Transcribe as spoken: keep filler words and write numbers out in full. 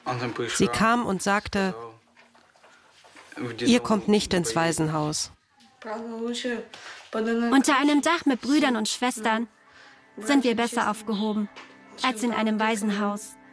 Sie kam und sagte, ihr kommt nicht ins Waisenhaus. Unter einem Dach mit Brüdern und Schwestern sind wir besser aufgehoben als in einem Waisenhaus.